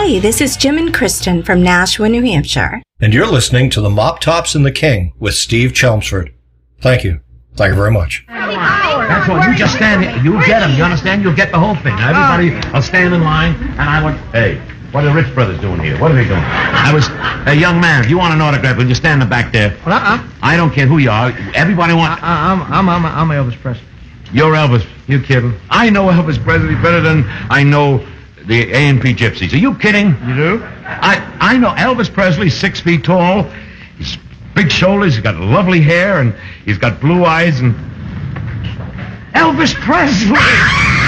Hi, this is Jim and Kristen from Nashua, New Hampshire. And you're listening to the Mop Tops and the King with Steve Chelmsford. Thank you. Thank you very much. That's all. You just stand here. You'll get them. You understand? You'll get the whole thing. Now, everybody will stand in line, and I want... Hey, what are the Rich Brothers doing here? What are they doing? A young man, if you want an autograph, will you stand in the back there? I don't care who you are. Everybody wants... I'm Elvis Presley. You're Elvis. You kidding? I know Elvis Presley better than I know the A&P Gypsies. Are you kidding? You do? I know Elvis Presley, 6 feet tall. He's big shoulders. He's got lovely hair, and he's got blue eyes, and... Elvis Presley!